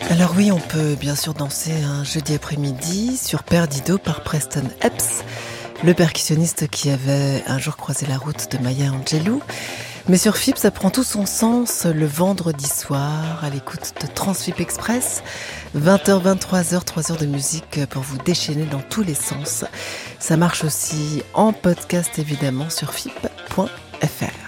Alors oui, on peut bien sûr danser un jeudi après-midi sur Perdido par Preston Epps, le percussionniste qui avait un jour croisé la route de Maya Angelou. Mais sur FIP, ça prend tout son sens le vendredi soir à l'écoute de Transfip Express. 20h, 23h, 3 heures de musique pour vous déchaîner dans tous les sens. Ça marche aussi en podcast évidemment sur FIP.fr.